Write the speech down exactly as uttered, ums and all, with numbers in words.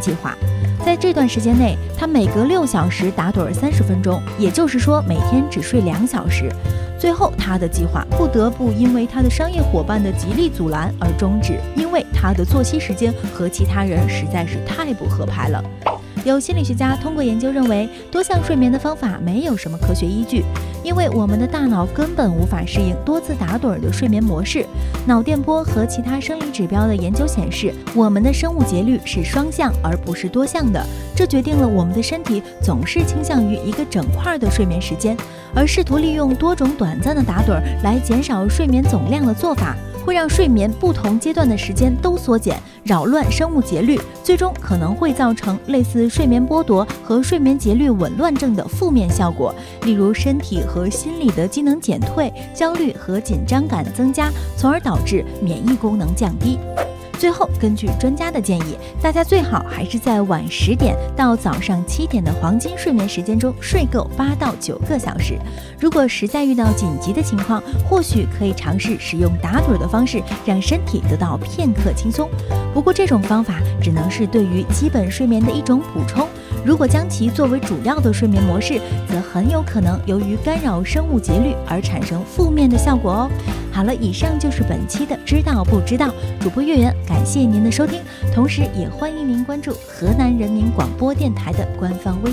计划。在这段时间内，他每隔六小时打盹三十分钟，也就是说每天只睡两小时。最后，他的计划不得不因为他的商业伙伴的极力阻拦而终止，因为他的作息时间和其他人实在是太不合拍了。有心理学家通过研究认为，多项睡眠的方法没有什么科学依据，因为我们的大脑根本无法适应多次打盹的睡眠模式。脑电波和其他生理指标的研究显示，我们的生物节律是双向而不是多向的，这决定了我们的身体总是倾向于一个整块的睡眠时间，而试图利用多种短暂的打盹来减少睡眠总量的做法，会让睡眠不同阶段的时间都缩减，扰乱生物节律，最终可能会造成类似睡眠剥夺和睡眠节律紊乱症的负面效果，例如身体和心理的机能减退、焦虑和紧张感增加，从而导致免疫功能降低。最后，根据专家的建议，大家最好还是在晚十点到早上七点的黄金睡眠时间中睡够八到九个小时。如果实在遇到紧急的情况，或许可以尝试使用打盹的方式，让身体得到片刻轻松。不过，这种方法只能是对于基本睡眠的一种补充。如果将其作为主要的睡眠模式，则很有可能由于干扰生物节律而产生负面的效果哦。好了，以上就是本期的知道不知道，主播月圆，感谢您的收听，同时也欢迎您关注河南人民广播电台的官方微